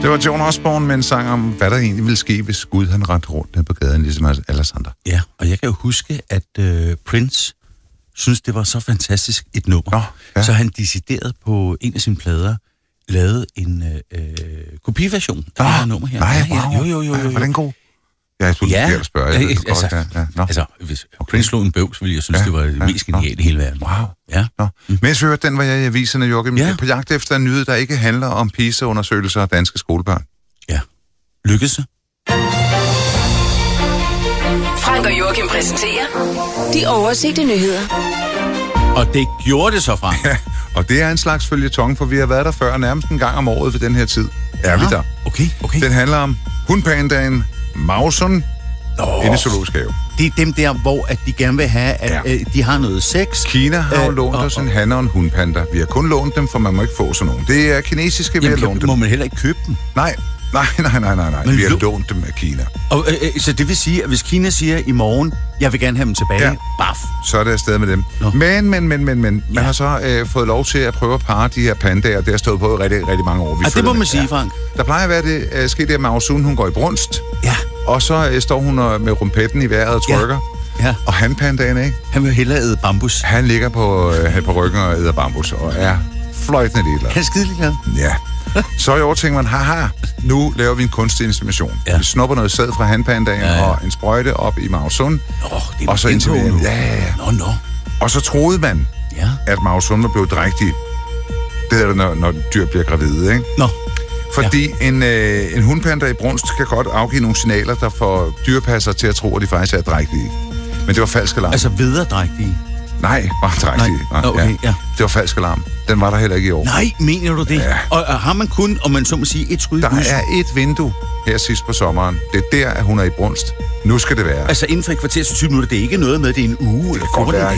Det var Joan Osborne med en sang om, hvad der egentlig ville ske, hvis Gud han rendte rundt ned på gaden, ligesom alle andre. Ja, og jeg kan jo huske, at Prince synes, det var så fantastisk et nummer. Så han decideret på en af sine plader lavede en kopiversion af det her nummer her. Nej, wow. Jo. Var den god? Ja, jeg skulle lige spørge. Altså, hvis Prince slog en bøv, så ville jeg synes, det var det mest geniale i hele verden. Wow. Ja. Mens vi hørte den, var jeg i aviserne, Joachim, på jagt efter en nyhed, der ikke handler om PISA-undersøgelser af danske skolebørn. Ja. Lykkes det? Frank og Joachim præsenterer de oversete nyheder. Og det gjorde det så, Frank. Ja, og det er en slags føljeton, for vi har været der før, nærmest en gang om året ved den her tid. Er vi der? Okay. Den handler om hundpandaen Mauson inde i Zoologisk Have. Det er dem der, hvor at de gerne vil have, at de har noget sex. Kina har jo lånt os en hanne og en hundpanda. Vi har kun lånt dem, for man må ikke få sådan nogen. Det er kinesiske, vi har lånt dem. Må man heller ikke købe dem? Nej. Vi har lånt dem af Kina. Og, så det vil sige, at hvis Kina siger i morgen, jeg vil gerne have dem tilbage, baf. Så er det afsted med dem. Men, man har så fået lov til at prøve at parre de her pandaer. Det har stået på rigtig, rigtig mange år. Det må man sige, Frank. Der plejer at være det sket der med Mauson, hun går i brunst. Ja. Og så står hun med rumpetten i vejret og trykker. Ja. Og hanpandaen, ikke? Han vil hellere æde bambus. Han ligger på ryggen og æder bambus og er fløjtende ligeglad. Han er skidelig. Ja. Så i år tænker man, haha, nu laver vi en kunstig insemination. Ja. Vi snupper noget sæd fra hanpandaen og en sprøjte op i Mauson. Og så inseminerer vi. Ja. Og så troede man, at Mauson var blevet drægtig. Det er det, når dyr bliver gravide, ikke? Fordi en hundpanda i brunst kan godt afgive nogle signaler, der får dyrepasser til at tro, at de faktisk er drægtige. Men det var falsk alarm. Altså vederdrægtige? Nej, bare drægtige. Det var falsk alarm. Den var der heller ikke i år. Nej, mener du det? Ja. Og har man kun, om man så må sige, et skud i Der er et vindue her sidst på sommeren. Det er der, at hun er i brunst. Nu skal det være. Altså inden for et kvarter til 20 minutter, det er ikke noget med, det er en uge eller 14 dage.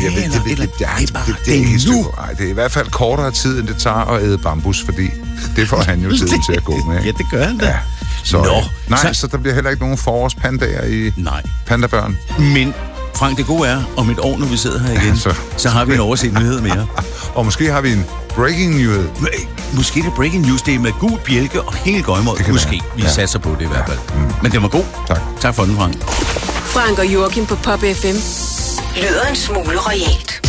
Det er helt nu. Nej, det er i hvert fald kortere tid, end det tager at æde bambus, fordi det får han jo tiden til at gå med. Ja, det gør han da. Ja. Så der bliver heller ikke nogen forårspandaer i pandabørn. Men Frank, det gode er, om et år, når vi sidder her igen, så har vi en overset nyhed mere. Og måske har vi en breaking news. Måske det breaking news, det er med gul bjælke og helt gøjmål. Måske. Vi satser på det i hvert fald. Men det var god. Tak for den, Frank. Frank og Joachim på Pop FM. Lyder en smule royalt.